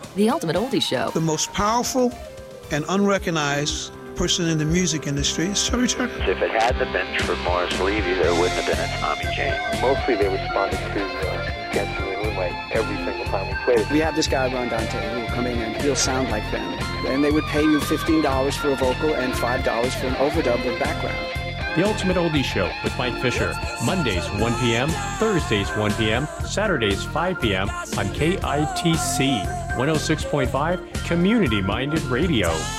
The Ultimate Oldie Show. The most powerful and unrecognized person in the music industry is Chubby Checker. If it hadn't been for Morris Levy, there wouldn't have been a Tommy James. Mostly they responded to Guess Who anyway, every single time we played it. We have this guy, Ron Dante, who will come in and he'll sound like them. And they would pay you $15 for a vocal and $5 for an overdub with background. The Ultimate Oldie Show with Mike Fisher. Mondays, 1 p.m., Thursdays, 1 p.m., Saturdays, 5 p.m. on KITC 106.5 Community Minded Radio.